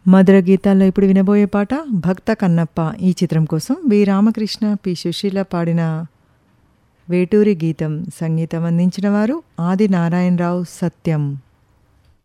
మధుర గీతాల్లో ఇప్పుడు వినబోయే పాట 'భక్త కన్నప్ప' ఈ చిత్రం కోసం వి. రామకృష్ణ, పి. సుశీల పాడిన వేటూరి గీతం. సంగీతం అందించిన వారు ఆది నారాయణరావు, సత్యం.